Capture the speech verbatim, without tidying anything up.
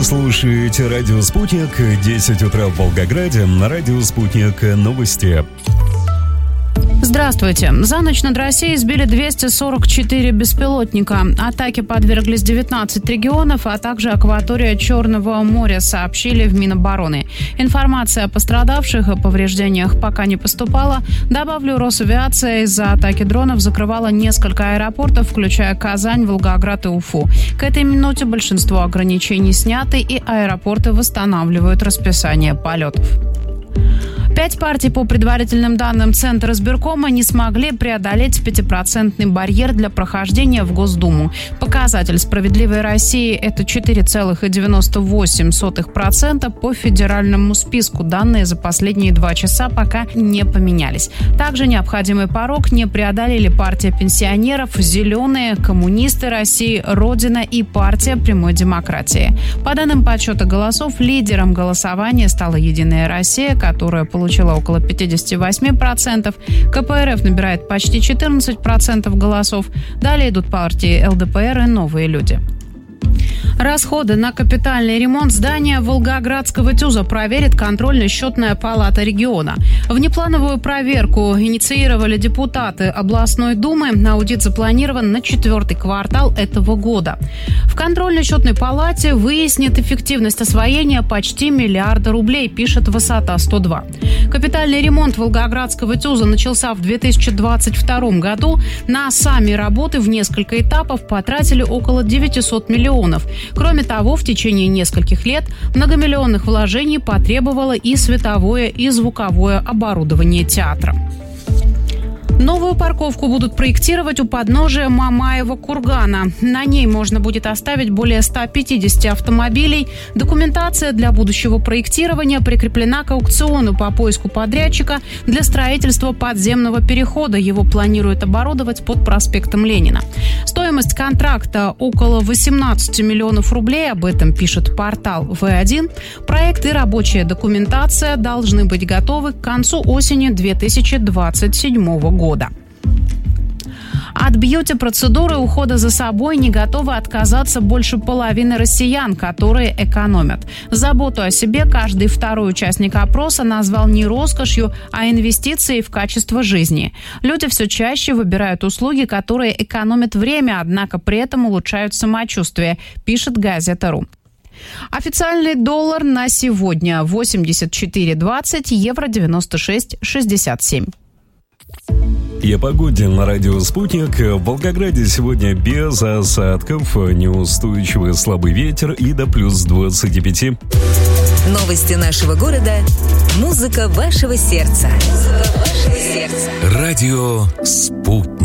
Вы слушаете радио «Спутник», десять утра в Волгограде, на радио «Спутник» новости. Здравствуйте. За ночь над Россией сбили двести сорок четыре беспилотника. Атаке подверглись девятнадцать регионов, а также акватория Черного моря, сообщили в Минобороны. Информация о пострадавших и повреждениях пока не поступала. Добавлю, Росавиация из-за атаки дронов закрывала несколько аэропортов, включая Казань, Волгоград и Уфу. К этой минуте большинство ограничений сняты, и аэропорты восстанавливают расписание полетов. Пять партий, по предварительным данным Центра избиркома, не смогли преодолеть пятипроцентный барьер для прохождения в Госдуму. Показатель «Справедливой России» — это четыре целых девяносто восемь сотых процента по федеральному списку. Данные за последние два часа пока не поменялись. Также необходимый порог не преодолели партия пенсионеров, «Зеленые», коммунисты России, Родина и партия прямой демократии. По данным подсчета голосов, лидером голосования стала «Единая Россия», которая получила получила около пятьдесят восемь процентов. КПРФ набирает почти четырнадцать процентов голосов. Далее идут партии ЛДПР и «Новые люди». Расходы на капитальный ремонт здания Волгоградского ТЮЗа проверит контрольно-счетная палата региона. Внеплановую проверку инициировали депутаты областной думы. Аудит запланирован на четвертый квартал этого года. В контрольно-счетной палате выяснит эффективность освоения почти миллиарда рублей, пишет Высота сто два. Капитальный ремонт Волгоградского ТЮЗа начался в две тысячи двадцать втором году. На сами работы в несколько этапов потратили около девятьсот миллионов. Кроме того, в течение нескольких лет многомиллионных вложений потребовало и световое, и звуковое оборудование театра. Новую парковку будут проектировать у подножия Мамаева кургана. На ней можно будет оставить более ста пятидесяти автомобилей. Документация для будущего проектирования прикреплена к аукциону по поиску подрядчика для строительства подземного перехода. Его планируют оборудовать под проспектом Ленина. Стоимость контракта около восемнадцати миллионов рублей. Об этом пишет портал вэ один. Проект и рабочая документация должны быть готовы к концу осени две тысячи двадцать седьмого года. От бьюти-процедуры ухода за собой не готовы отказаться больше половины россиян, которые экономят. Заботу о себе каждый второй участник опроса назвал не роскошью, а инвестицией в качество жизни. Люди все чаще выбирают услуги, которые экономят время, однако при этом улучшают самочувствие, пишет газета.ру. Официальный доллар на сегодня восемьдесят четыре двадцать, евро девяносто шесть шестьдесят семь. И о погоде на радио «Спутник». В Волгограде сегодня без осадков, неустойчивый слабый ветер и до плюс двадцати пяти. Новости нашего города. Музыка вашего сердца. Музыка вашего сердца. Радио «Спутник».